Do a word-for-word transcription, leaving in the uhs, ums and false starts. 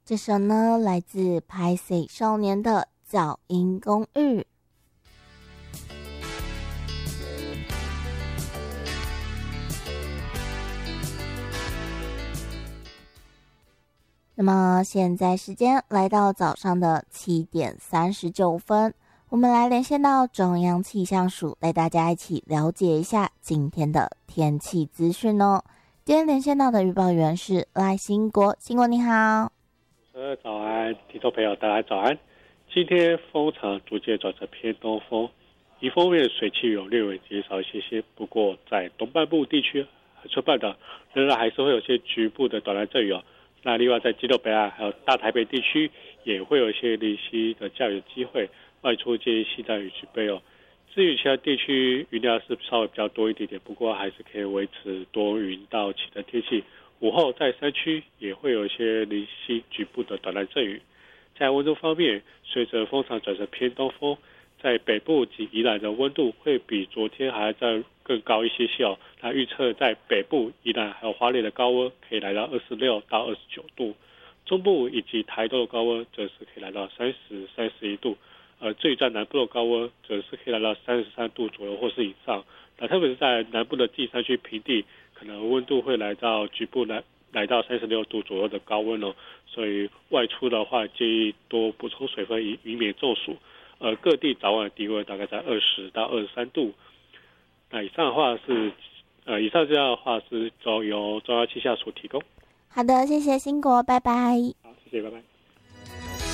这首呢来自拍 C 少年的噪音公寓。那么现在时间来到早上的七点三十九分，我们来连线到中央气象署，带大家一起了解一下今天的天气资讯哦。今天连线到的预报员是赖兴国，兴国你好。 早安，听众朋友大家早安。今天风场逐渐转成偏东风，迎风面水汽有略微减少一些些，不过在东半部地区和春半岛仍然还是会有些局部的短暂阵雨哦。那另外在基隆北岸还有大台北地区也会有一些零星的降雨机会，外出建议携带雨具备哦。至于其他地区云量是稍微比较多一点点，不过还是可以维持多云到晴的天气。午后在山区也会有一些零星局部的短暂阵雨。在温度方面，随着风场转成偏东风，在北部及宜兰的温度会比昨天还要再更高一些些哦。那预测在北部、宜兰还有花莲的高温可以来到二十六到二十九度，中部以及台东的高温则是可以来到三十、三十一度。呃，至于在南部的高温则是可以来到三十三度左右或是以上。那特别是在南部的第山区平地，可能温度会来到局部来来到三十六度左右的高温哦。所以外出的话，建议多补充水分，以以免中暑。呃，各地早晚低温大概在二十到二十三度。那以上的话是，呃，以上这样的话是由中央气象署提供。 好的，谢谢兴国，拜拜。 好，谢谢，拜拜。